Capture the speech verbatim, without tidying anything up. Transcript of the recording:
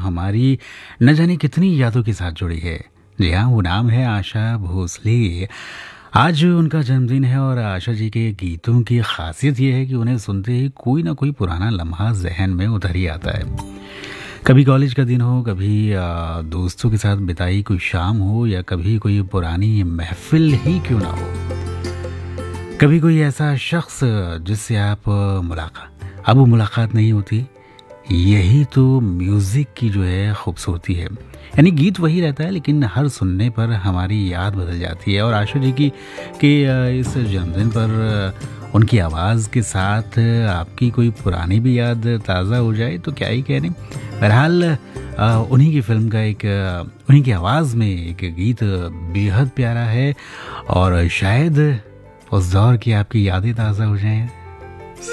हमारी न जाने कितनी यादों के साथ जुड़ी है। जी हाँ, वो नाम है आशा भोसले। आज उनका जन्मदिन है और आशा जी के गीतों की खासियत ये है कि उन्हें सुनते ही कोई ना कोई पुराना लम्हा जहन में उतर ही आता है। कभी कॉलेज का दिन हो, कभी आ, दोस्तों के साथ बिताई कोई शाम हो, या कभी कोई पुरानी महफिल ही क्यों ना हो, कभी कोई ऐसा शख्स जिससे आप मुलाकात अब वो मुलाकात नहीं होती। यही तो म्यूज़िक की जो है खूबसूरती है। यानी गीत वही रहता है लेकिन हर सुनने पर हमारी याद बदल जाती है। और आशा जी की कि इस जन्मदिन पर उनकी आवाज़ के साथ आपकी कोई पुरानी भी याद ताज़ा हो जाए तो क्या ही कहने। बहरहाल उन्हीं की फिल्म का एक उन्हीं की आवाज़ में एक गीत बेहद प्यारा है और शायद उस दौर की आपकी यादें ताज़ा हो जाएं।